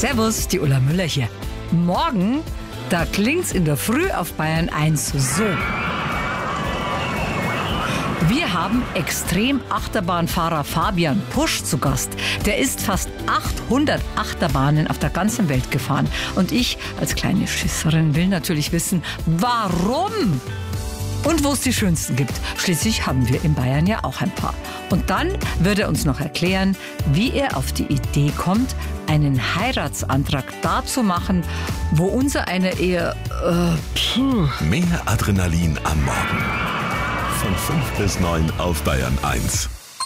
Servus, die Ulla Müller hier. Morgen, da klingt's in der Früh auf Bayern 1 so. Wir haben Extrem-Achterbahnfahrer Fabian Pusch zu Gast. Der ist fast 800 Achterbahnen auf der ganzen Welt gefahren. Und ich als kleine Schisserin will natürlich wissen, warum? Und wo es die schönsten gibt. Schließlich haben wir in Bayern ja auch ein paar. Und dann wird er uns noch erklären, wie er auf die Idee kommt, einen Heiratsantrag da zu machen, wo unser einer eher... Mehr Adrenalin am Morgen. Von 5 bis 9 auf Bayern 1.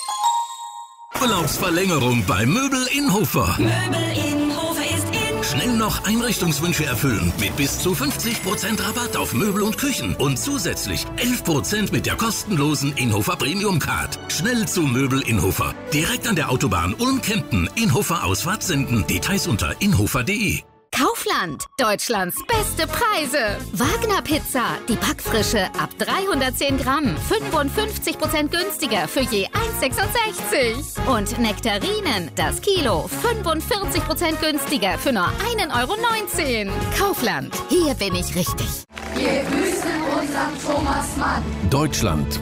Urlaubsverlängerung bei Möbel Innhofer. Möbel Innhofer ist in. Schnell noch Einrichtungswünsche erfüllen mit bis zu 50% Rabatt auf Möbel und Küchen und zusätzlich 11% mit der kostenlosen Innhofer Premium Card. Schnell zu Möbel Innhofer. Direkt an der Autobahn Ulm-Kempten. Innhofer Ausfahrt senden. Details unter innhofer.de. Kaufland, Deutschlands beste Preise. Wagner Pizza, die Backfrische ab 310 Gramm, 55% günstiger für je 1,66. Und Nektarinen, das Kilo, 45% günstiger für nur 1,19 €. Kaufland, hier bin ich richtig. Wir grüßen unseren Thomas Mann. Deutschland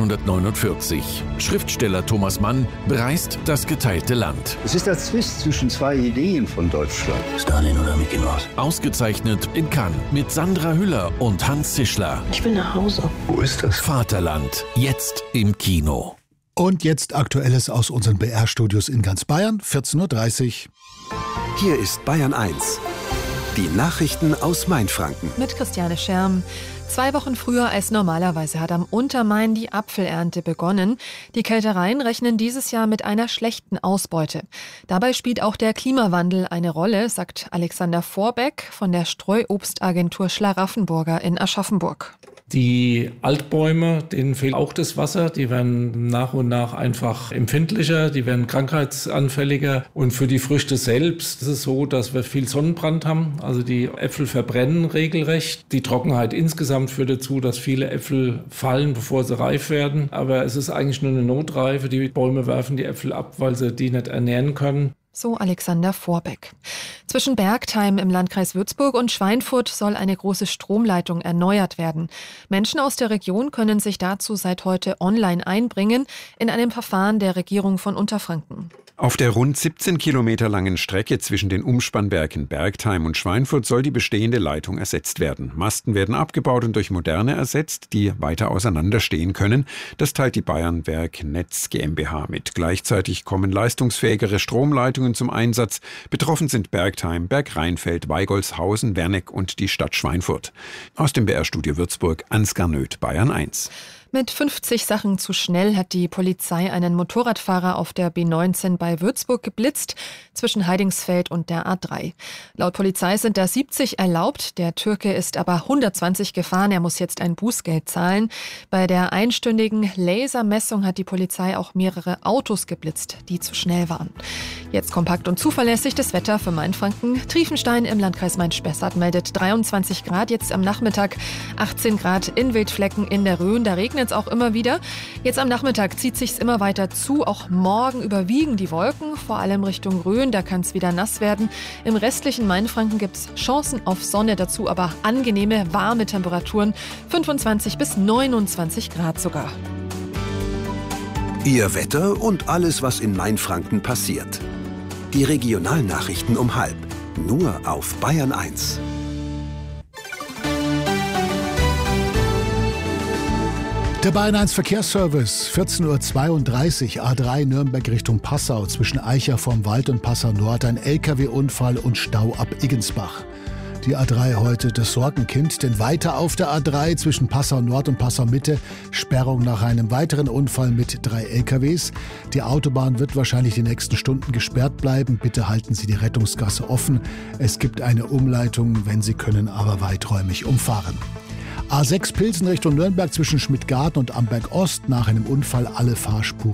1949. Schriftsteller Thomas Mann bereist das geteilte Land. Es ist der Zwist zwischen zwei Ideen von Deutschland. Stalin oder Mickey Mouse? Ausgezeichnet in Cannes mit Sandra Hüller und Hans Zischler. Ich will nach Hause. Wo ist das? Vaterland, jetzt im Kino. Und jetzt Aktuelles aus unseren BR-Studios in ganz Bayern, 14:30 Uhr. Hier ist Bayern 1. Die Nachrichten aus Mainfranken. Mit Christiane Scherm. 2 Wochen früher als normalerweise hat am Untermain die Apfelernte begonnen. Die Kältereien rechnen dieses Jahr mit einer schlechten Ausbeute. Dabei spielt auch der Klimawandel eine Rolle, sagt Alexander Vorbeck von der Streuobstagentur Schlaraffenburger in Aschaffenburg. Die Altbäume, denen fehlt auch das Wasser. Die werden nach und nach einfach empfindlicher, die werden krankheitsanfälliger. Und für die Früchte selbst ist es so, dass wir viel Sonnenbrand haben. Also die Äpfel verbrennen regelrecht. Die Trockenheit insgesamt führt dazu, dass viele Äpfel fallen, bevor sie reif werden. Aber es ist eigentlich nur eine Notreife. Die Bäume werfen die Äpfel ab, weil sie die nicht ernähren können. So Alexander Vorbeck. Zwischen Bergtheim im Landkreis Würzburg und Schweinfurt soll eine große Stromleitung erneuert werden. Menschen aus der Region können sich dazu seit heute online einbringen in einem Verfahren der Regierung von Unterfranken. Auf der rund 17 Kilometer langen Strecke zwischen den Umspannwerken Bergtheim und Schweinfurt soll die bestehende Leitung ersetzt werden. Masten werden abgebaut und durch moderne ersetzt, die weiter auseinander stehen können. Das teilt die Bayernwerk Netz GmbH mit. Gleichzeitig kommen leistungsfähigere Stromleitungen zum Einsatz. Betroffen sind Bergtheim, Bergrheinfeld, Weigolshausen, Werneck und die Stadt Schweinfurt. Aus dem BR-Studio Würzburg, Ansgar Nöth, Bayern 1. Mit 50 Sachen zu schnell hat die Polizei einen Motorradfahrer auf der B19 bei Würzburg geblitzt, zwischen Heidingsfeld und der A3. Laut Polizei sind da 70 erlaubt, der Türke ist aber 120 gefahren, er muss jetzt ein Bußgeld zahlen. Bei der einstündigen Lasermessung hat die Polizei auch mehrere Autos geblitzt, die zu schnell waren. Jetzt kompakt und zuverlässig das Wetter für Mainfranken. Triefenstein im Landkreis Main-Spessart meldet 23 Grad, jetzt am Nachmittag 18 Grad in Wildflecken in der Rhön, da regnet es auch immer wieder. Jetzt am Nachmittag zieht sich's immer weiter zu. Auch morgen überwiegen die Wolken, vor allem Richtung Rhön. Da kann es wieder nass werden. Im restlichen Mainfranken gibt es Chancen auf Sonne, dazu aber angenehme, warme Temperaturen. 25 bis 29 Grad sogar. Ihr Wetter und alles, was in Mainfranken passiert. Die Regionalnachrichten um 12:30. Nur auf Bayern 1. Der Bayern 1 Verkehrsservice, 14:32 Uhr, A3 Nürnberg Richtung Passau, zwischen Eicher vorm Wald und Passau Nord, ein LKW-Unfall und Stau ab Iggensbach. Die A3 heute das Sorgenkind, denn weiter auf der A3 zwischen Passau Nord und Passau Mitte Sperrung nach einem weiteren Unfall mit 3 LKWs. Die Autobahn wird wahrscheinlich die nächsten Stunden gesperrt bleiben. Bitte halten Sie die Rettungsgasse offen. Es gibt eine Umleitung, wenn Sie können, aber weiträumig umfahren. A6 Pilsen Richtung Nürnberg zwischen Schmidtgarten und Amberg Ost, nach einem Unfall alle Fahrspuren